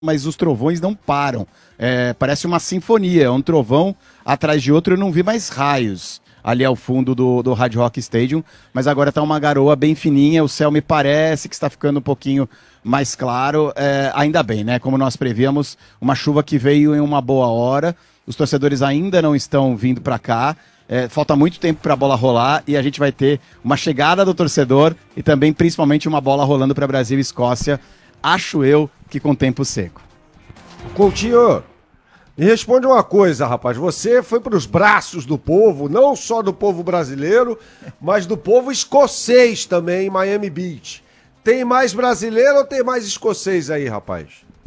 mas os trovões não param. Parece uma sinfonia, é um trovão atrás de outro. Eu não vi mais raios ali ao fundo do Hard Rock Stadium, mas agora tá uma garoa bem fininha, o céu me parece que está ficando um pouquinho mais claro, ainda bem, né? Como nós prevíamos, uma chuva que veio em uma boa hora, os torcedores ainda não estão vindo para cá, falta muito tempo para a bola rolar e a gente vai ter uma chegada do torcedor e também, principalmente, uma bola rolando para Brasil e Escócia, acho eu que com tempo seco. Coutinho, me responde uma coisa, rapaz. Você foi para os braços do povo, não só do povo brasileiro, mas do povo escocês também em Miami Beach. Tem mais brasileiro ou tem mais escocês aí, rapaz?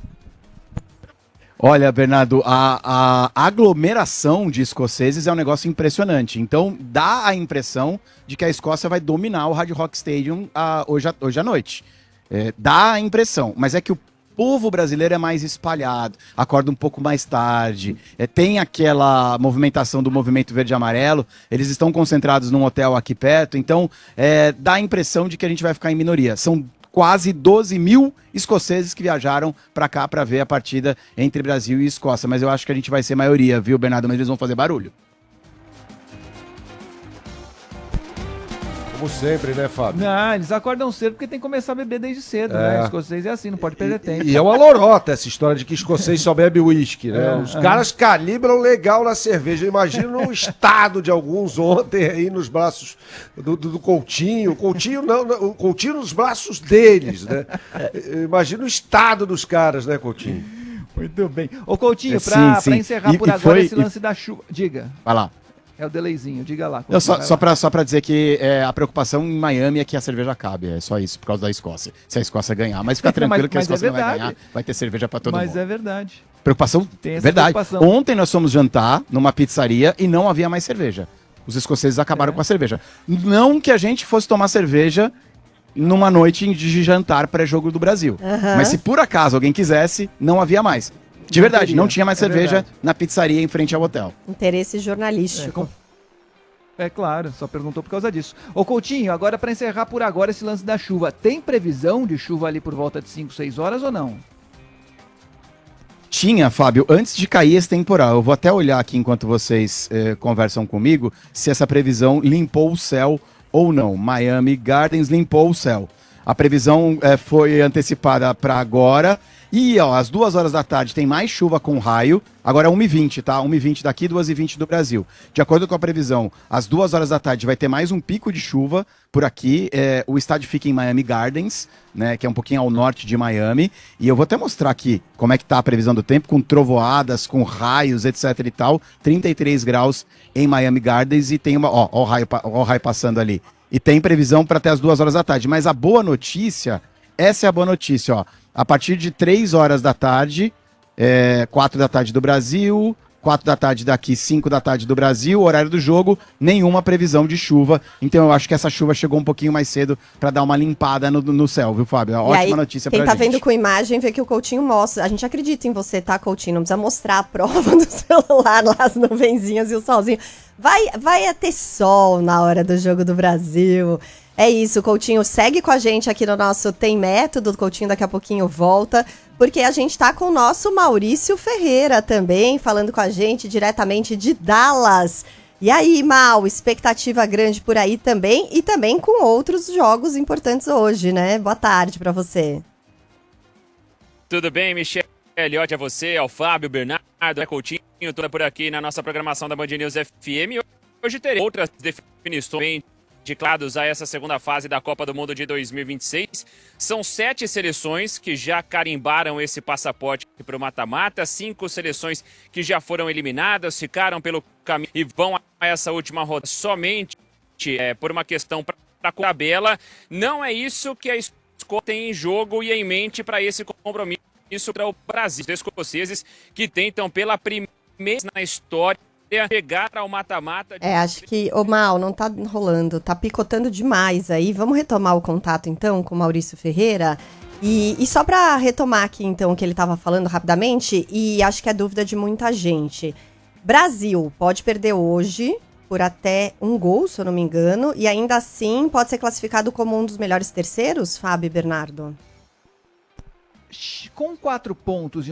Olha, Bernardo, a aglomeração de escoceses é um negócio impressionante. Então, dá a impressão de que a Escócia vai dominar o Hard Rock Stadium hoje à noite. Dá a impressão, mas é que o povo brasileiro é mais espalhado, acorda um pouco mais tarde, tem aquela movimentação do movimento verde e amarelo, eles estão concentrados num hotel aqui perto, então dá a impressão de que a gente vai ficar em minoria. São quase 12 mil escoceses que viajaram para cá para ver a partida entre Brasil e Escócia, mas eu acho que a gente vai ser maioria, viu, Bernardo? Mas eles vão fazer barulho. Como sempre, né, Fábio? Não, eles acordam cedo porque tem que começar a beber desde cedo, né? Escocês é assim, não pode perder tempo. E é uma lorota essa história de que escocês só bebe uísque, né? Os caras calibram legal na cerveja. Imagina o estado de alguns ontem aí nos braços do Coutinho. O Coutinho nos braços deles, né? Imagina o estado dos caras, né, Coutinho? Muito bem. Ô, Coutinho, pra encerrar por agora esse lance da chuva... Diga. Vai lá. É o delayzinho, diga lá. Não, só pra dizer que a preocupação em Miami é que a cerveja acabe, é só isso, por causa da Escócia. Se a Escócia ganhar, mas fica tranquilo que a Escócia não vai ganhar, vai ter cerveja pra todo mundo. Mas é verdade. Preocupação, verdade. Ontem nós fomos jantar numa pizzaria e não havia mais cerveja. Os escoceses acabaram com a cerveja. Não que a gente fosse tomar cerveja numa noite de jantar pré-jogo do Brasil. Mas se por acaso alguém quisesse, não havia mais. De verdade, não tinha mais cerveja na pizzaria em frente ao hotel. Interesse jornalístico. É claro, só perguntou por causa disso. Ô Coutinho, agora para encerrar por agora esse lance da chuva, tem previsão de chuva ali por volta de 5, 6 horas ou não? Tinha, Fábio, antes de cair esse temporal. Eu vou até olhar aqui enquanto vocês conversam comigo se essa previsão limpou o céu ou não. Miami Gardens limpou o céu. A previsão foi antecipada para agora. E, ó, às 2 horas da tarde tem mais chuva com raio. Agora é 1h20, tá? 1h20 daqui, 2h20 do Brasil. De acordo com a previsão, às 2 horas da tarde vai ter mais um pico de chuva por aqui. O estádio fica em Miami Gardens, né? Que é um pouquinho ao norte de Miami. E eu vou até mostrar aqui como é que tá a previsão do tempo, com trovoadas, com raios, etc e tal. 33 graus em Miami Gardens e tem ó o raio passando ali. E tem previsão para até as 2 horas da tarde. Mas a boa notícia, essa é a boa notícia, ó. A partir de 3 horas da tarde, 4 da tarde do Brasil, 4 da tarde daqui, 5 da tarde do Brasil, horário do jogo, nenhuma previsão de chuva. Então eu acho que essa chuva chegou um pouquinho mais cedo para dar uma limpada no céu, viu, Fábio? Ótima notícia pra gente. Quem tá vendo com imagem vê que o Coutinho mostra. A gente acredita em você, tá, Coutinho? Não precisa mostrar a prova do celular lá, as nuvenzinhas e o solzinho. Vai ter sol na hora do jogo do Brasil. É isso, Coutinho, segue com a gente aqui no nosso Tem Método, o Coutinho daqui a pouquinho volta, porque a gente tá com o nosso Maurício Ferreira também, falando com a gente diretamente de Dallas. E aí, Mau, expectativa grande por aí também, e também com outros jogos importantes hoje, né? Boa tarde pra você. Tudo bem, Michele? Ótimo a você, ao Fábio, Bernardo, Coutinho, toda por aqui na nossa programação da Band News FM. Hoje teremos outras definições dedicados a essa segunda fase da Copa do Mundo de 2026. São 7 seleções que já carimbaram esse passaporte para o mata-mata, 5 seleções que já foram eliminadas, ficaram pelo caminho e vão a essa última rodada somente por uma questão para a tabela. Não é isso que a Escócia tem em jogo e em mente para esse compromisso para o Brasil. Os escoceses que tentam pela primeira vez na história chegar ao mata-mata. Acho que, Mal, não tá rolando, tá picotando demais aí. Vamos retomar o contato, então, com o Maurício Ferreira. E só para retomar aqui, então, o que ele estava falando rapidamente, e acho que é dúvida de muita gente. Brasil pode perder hoje por até 1 gol, se eu não me engano, e ainda assim pode ser classificado como um dos melhores terceiros, Fábio e Bernardo? com 4 pontos e